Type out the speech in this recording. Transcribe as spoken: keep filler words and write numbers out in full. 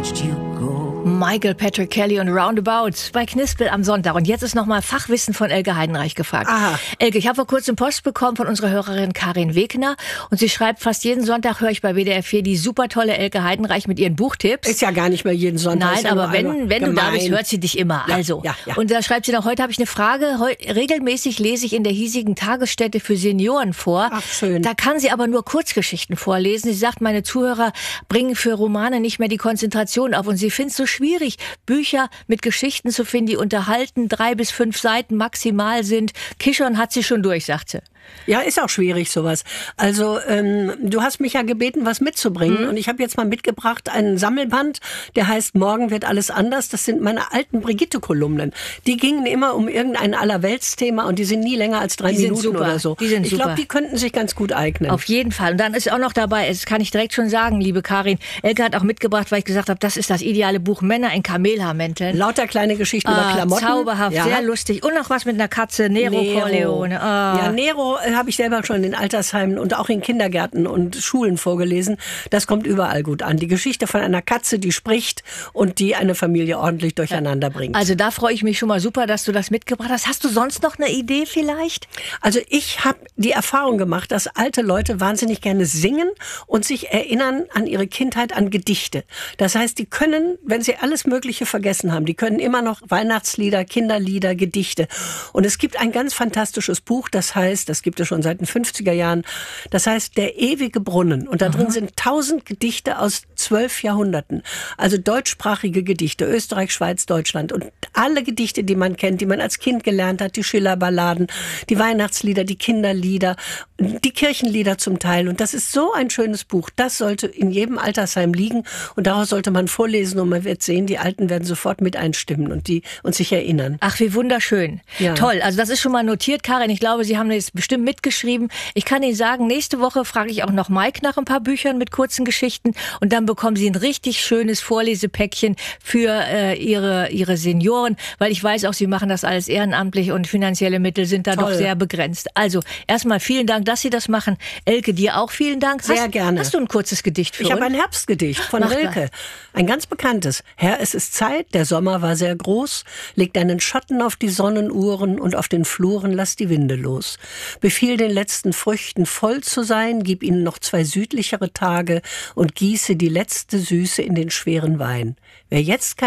watched you go. Michael Patrick Kelly und Roundabout bei Knispel am Sonntag. Und jetzt ist nochmal Fachwissen von Elke Heidenreich gefragt. Aha. Elke, ich habe vor kurzem Post bekommen von unserer Hörerin Karin Wegner. Und sie schreibt, fast jeden Sonntag höre ich bei W D R vier die super tolle Elke Heidenreich mit ihren Buchtipps. Ist ja gar nicht mehr jeden Sonntag. Nein, ja aber wenn, wenn du da bist, hört sie dich immer. Ja, also. ja, ja. Und da schreibt sie noch, heute habe ich eine Frage. Heu, regelmäßig lese ich in der hiesigen Tagesstätte für Senioren vor. Ach, schön. Da kann sie aber nur Kurzgeschichten vorlesen. Sie sagt, meine Zuhörer bringen für Romane nicht mehr die Konzentration auf. Und sie findet es so schwierig, Bücher mit Geschichten zu finden, die unterhalten, drei bis fünf Seiten maximal sind. Kichern hat sie schon durch, sagt sie. Ja, ist auch schwierig sowas. Also ähm, du hast mich ja gebeten, was mitzubringen. Mhm. Und ich habe jetzt mal mitgebracht einen Sammelband, der heißt Morgen wird alles anders. Das sind meine alten Brigitte-Kolumnen. Die gingen immer um irgendein Allerweltsthema und die sind nie länger als drei die Minuten sind super. oder so. Die sind ich glaube, die könnten sich ganz gut eignen. Auf jeden Fall. Und dann ist auch noch dabei, das kann ich direkt schon sagen, liebe Karin, Elke hat auch mitgebracht, weil ich gesagt habe, das ist das ideale Buch Männer in Kamelhaarmänteln. Lauter kleine Geschichten ah, über Klamotten. Zauberhaft, ja. sehr lustig. Und noch was mit einer Katze, Nero, Nero. Corleone. Ah. Ja, Nero äh, habe ich selber schon in Altersheimen und auch in Kindergärten und Schulen vorgelesen. Das kommt überall gut an. Die Geschichte von einer Katze, die spricht und die eine Familie ordentlich durcheinander bringt. Also da freue ich mich schon mal super, dass du das mitgebracht hast. Hast du sonst noch eine Idee vielleicht? Also ich habe die Erfahrung gemacht, dass alte Leute wahnsinnig gerne singen und sich erinnern an ihre Kindheit, an Gedichte. Das heißt, die können, wenn sie alles Mögliche vergessen haben, die können immer noch Weihnachtslieder, Kinderlieder, Gedichte. Und es gibt ein ganz fantastisches Buch, das heißt, das gibt es schon seit den fünfziger Jahren, das heißt Der ewige Brunnen. Und da drin sind tausend Gedichte aus zwölf Jahrhunderten. Also deutschsprachige Gedichte, Österreich, Schweiz, Deutschland. Und alle Gedichte, die man kennt, die man als Kind gelernt hat, die Schillerballaden, die Weihnachtslieder, die Kinderlieder, die Kirchenlieder zum Teil. Und das ist so ein schönes Buch. Das sollte in jedem Altersheim liegen. Und daraus sollte man vorlesen und man wird sehen, die Alten werden sofort mit einstimmen und, die, und sich erinnern. Ach, wie wunderschön. Ja. Toll. Also das ist schon mal notiert, Karin. Ich glaube, Sie haben das bestimmt mitgeschrieben. Ich kann Ihnen sagen, nächste Woche frage ich auch noch Mike nach ein paar Büchern mit kurzen Geschichten und dann bekommen Sie ein richtig schönes Vorlesepäckchen für äh, Ihre, Ihre Senioren, weil ich weiß auch, Sie machen das alles ehrenamtlich und finanzielle Mittel sind da Toll. Doch sehr begrenzt. Also erstmal vielen Dank, dass Sie das machen. Elke, dir auch vielen Dank. Sehr hast, gerne. Hast du ein kurzes Gedicht für ich uns? Ich habe ein Herbstgedicht von Mach Rilke. Da. Ein ganz bekanntes. Herr, es ist Zeit, der Sommer war sehr groß. Leg deinen Schatten auf die Sonnenuhren und auf den Fluren lass die Winde los. Befiehl den letzten Früchten voll zu sein, gib ihnen noch zwei südlichere Tage und gieße die letzte Süße in den schweren Wein. Wer jetzt kein